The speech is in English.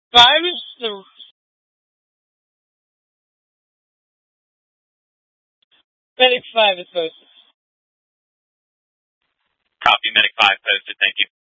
5 is the... Medic 5 is posted. Copy, Medic 5 posted. Thank you.